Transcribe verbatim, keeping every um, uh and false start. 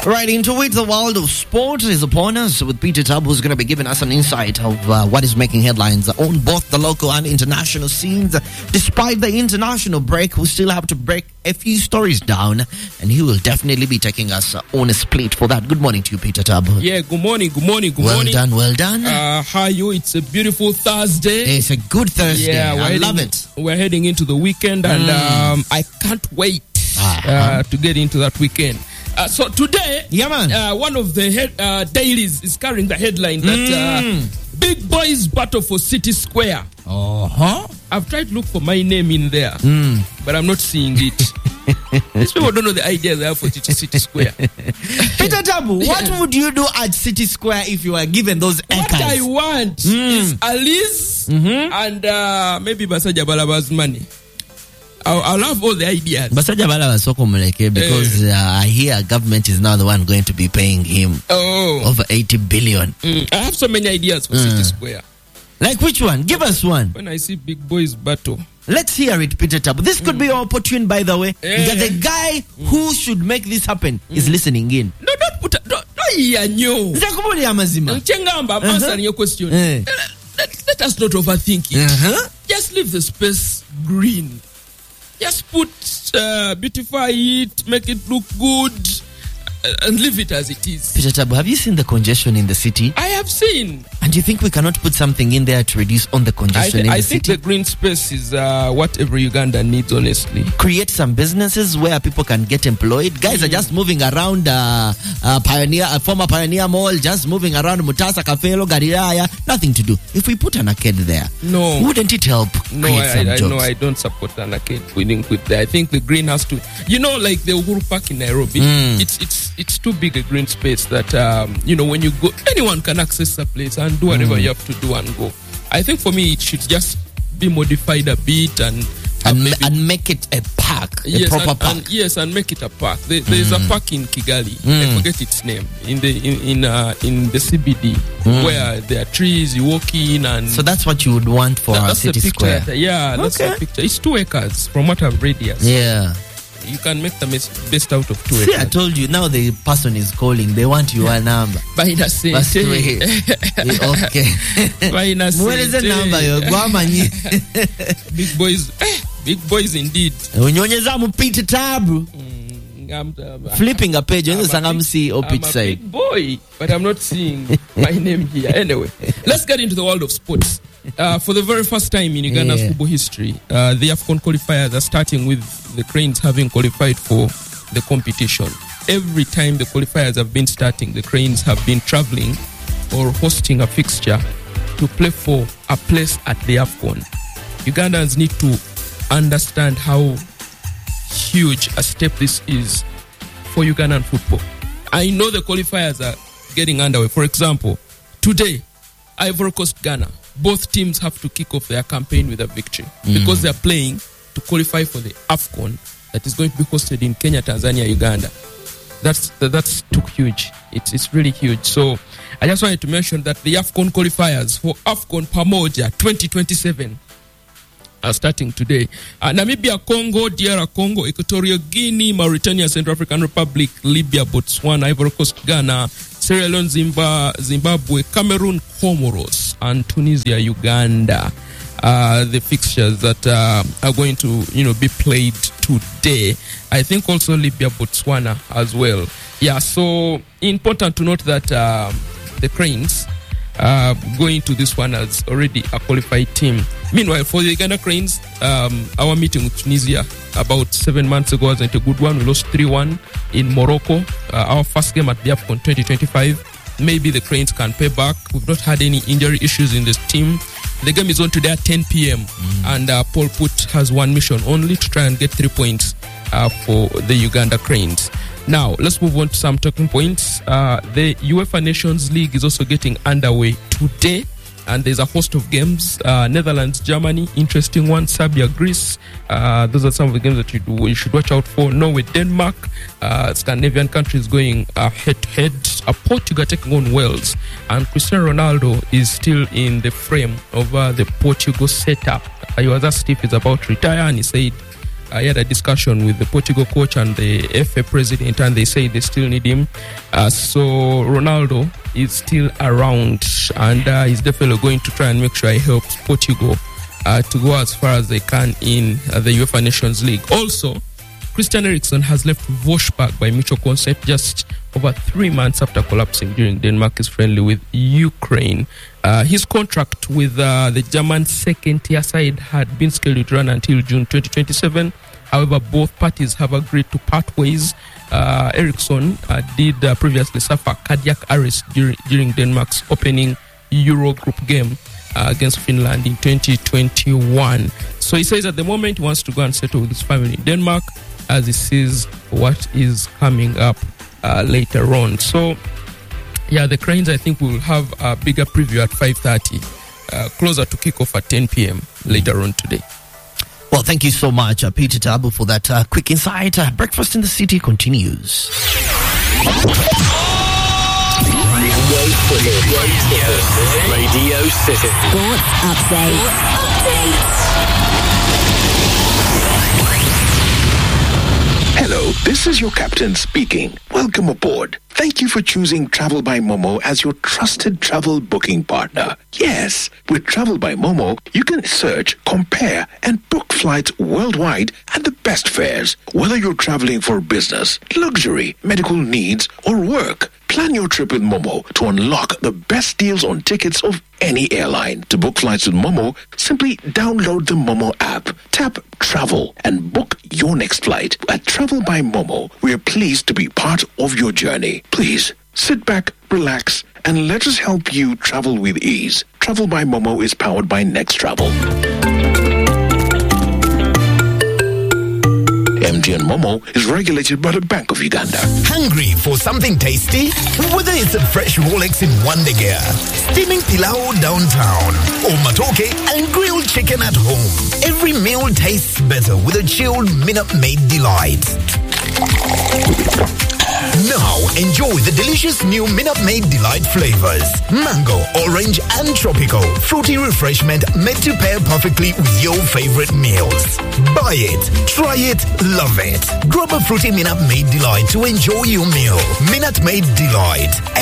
Right, into it, the world of sport is upon us with Peter Tubb, who's going to be giving us an insight of uh, what is making headlines on both the local and international scenes. Despite the international break, we still have to break a few stories down, and he will definitely be taking us uh, on a split for that. Good morning to you, Peter Tubb. Yeah, good morning, good morning, good well morning. Well done, well done. Uh, how are you? It's a beautiful Thursday. It's a good Thursday. Yeah, I heading, love it. We're heading into the weekend, and Mm. um, I can't wait Uh-huh. uh, to get into that weekend. Uh, so today, Yeah, man. uh, one of the head, uh, dailies is carrying the headline that Mm. uh, Big Boys battle for City Square. Uh-huh. I've tried to look for my name in there, Mm. but I'm not seeing it. These people don't know the idea they have for City, City Square. Peter Tubb, what Yeah. would you do at City Square if you were given those What I acres? want Mm. is Alice Mhm. and uh, maybe Basaja Balaba's money. I'll, I'll have all the ideas. Basaja Bala was so communicated because uh, I hear government is now the one going to be paying him Oh, over eighty billion. Mm, I have so many ideas for City Square. Like which one? Give us one. When I see Big Boys battle, Let's hear it, Peter Tubb. This could be your opportune, by the way. Yeah. That the guy who should make this happen is listening in. no, don't put, a- don't, don't hear new. Nzakubuli amazima. Chengamba, I'm Uh-huh. answering your question. Eh. Let, let us not overthink it. Uh-huh. Just leave the space green. Just put, uh, beautify it, make it look good, uh, and leave it as it is. Peter Tubb, have you seen the congestion in the city? I have seen. And do you think we cannot put something in there to reduce on the I, congestion th- in I the think city? the green space is uh, what every Uganda needs, honestly. Create some businesses where people can get employed. Guys are just moving around uh, uh, Pioneer, uh, former Pioneer Mall, just moving around Mutasa, Kafelo, Galilaya. Nothing to do. If we put an arcade there, No. wouldn't it help No, create I, some I, I jobs? no, I don't support an arcade winning with that. I think the green has to, you know, like the Uhuru Park in Nairobi. Mm. It's it's it's too big a green space that um, you know, when you go, anyone can access the place and do whatever Mm. you have to do and go. I think for me, it should just be modified a bit and and, maybe- ma- and make it a park, a yes, proper and, park. and yes, and make it a park. There, there's a park in Kigali. Mm. I forget its name. In the in in, uh, in the C B D where there are trees. You walk in and So that's what you would want for that- our that's the city picture. square. that- yeah, that's Okay. the picture. It's two acres from what I've read. Yes, Yeah. you can make the mes- best out of two See, I acres. told you, now the person is calling. They want your number. By the same Basi we- okay. By the same Mweleze day. namba yo gwamanyi. Big boys, eh, big boys indeed. Unyonyeza mu Peter Tubb. Mm, I'm, I'm, Flipping a page, I'm unaweza a sanga big- msi o I'm pitch a side. big boy, but I'm not seeing my name here. Anyway, let's get into the world of sports. Uh, for the very first time in Uganda's Yeah. football history, uh, the AFCON qualifiers are starting with the Cranes having qualified for the competition. Every time the qualifiers have been starting, the Cranes have been traveling or hosting a fixture to play for a place at the AFCON. Ugandans need to understand how huge a step this is for Ugandan football. I know the qualifiers are getting underway. For example, today, Ivory Coast, Ghana, both teams have to kick off their campaign with a victory because they're playing to qualify for the AFCON that is going to be hosted in Kenya, Tanzania, Uganda. That's that's too huge. It's it's really huge. So I just wanted to mention that the AFCON qualifiers for AFCON Pamoja twenty twenty-seven are starting today. Uh, Namibia, Congo, D R Congo, Equatorial Guinea, Mauritania, Central African Republic, Libya, Botswana, Ivory Coast, Ghana, Sierra Leone, Zimba, Zimbabwe, Cameroon, Comoros, and Tunisia, Uganda. Uh, the fixtures that uh, are going to, you know, be played today. I think also Libya, Botswana as well. Yeah, so important to note that uh, the Cranes uh, going to this one as already a qualified team. Meanwhile, for the Uganda Cranes, um, our meeting with Tunisia about seven months ago wasn't a good one. We lost three one in Morocco. Uh, our first game at the AFCON twenty twenty-five. Maybe the Cranes can pay back. We've not had any injury issues in this team. The game is on today at ten p.m. Mm. And uh, Paul Put has one mission only to try and get three points uh, for the Uganda Cranes. Now, let's move on to some talking points. Uh, the UEFA Nations League is also getting underway today. And there's a host of games. Uh, Netherlands, Germany, interesting one. Serbia, Greece. Uh, those are some of the games that you, do, you should watch out for. Norway, Denmark. Uh, Scandinavian countries going uh, head-to-head. Uh, Portugal taking on Wales. And Cristiano Ronaldo is still in the frame of uh, the Portugal setup. Uh, he was asked if he's about to retire, and he said I had a discussion with the Portugal coach and the F A president, and they say they still need him. Uh, so Ronaldo is still around, and uh, he's definitely going to try and make sure he helps Portugal uh, to go as far as they can in uh, the UEFA Nations League. Also, Christian Eriksen has left Wolfsburg by mutual consent just over three months after collapsing during Denmark's friendly with Ukraine. Uh, his contract with uh, the German second-tier side had been scheduled to run until June twenty twenty-seven. However, both parties have agreed to part ways. Uh, Eriksen uh, did uh, previously suffer cardiac arrest during, during Denmark's opening Euro group game uh, against Finland in twenty twenty-one. So he says at the moment he wants to go and settle with his family in Denmark as he sees what is coming up uh, later on. So, yeah, the Cranes, I think, will have a bigger preview at five thirty, uh, closer to kickoff at ten p.m. later on today. Well, thank you so much, uh, Peter Tabu, for that uh, quick insight. Uh, Breakfast in the City continues. Radio City. Radio City. Radio City. Sports update. Update. Hello, this is your captain speaking. Welcome aboard. Thank you for choosing Travel by Momo as your trusted travel booking partner. Yes, with Travel by Momo, you can search, compare, and book flights worldwide at the best fares. Whether you're traveling for business, luxury, medical needs, or work, plan your trip with Momo to unlock the best deals on tickets of any airline. To book flights with Momo, simply download the Momo app, tap Travel, and book your next flight. At Travel by Momo, we are pleased to be part of your journey. Please sit back, relax, and let us help you travel with ease. Travel by Momo is powered by Next Travel. M T N Momo is regulated by the Bank of Uganda. Hungry for something tasty? Whether it's a fresh Rolex in Wandegea, steaming pilau downtown, or matoke and grilled chicken at home, every meal tastes better with a chilled Minute Maid Delight. Now, enjoy the delicious new Minute Maid Delight flavors. Mango, orange, and tropical. Fruity refreshment made to pair perfectly with your favorite meals. Buy it, try it, love it. Grab a fruity Minute Maid Delight to enjoy your meal. Minute Maid Delight.